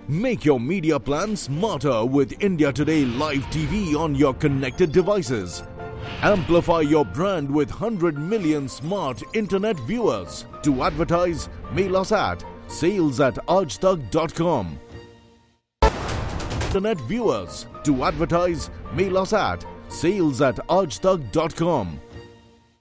Make your media plan smarter with India Today Live TV on your connected devices. Amplify your brand with 100 million smart internet viewers. To advertise, mail us at sales@aajtak.com. Internet viewers. To advertise, mail us at sales@aajtak.com.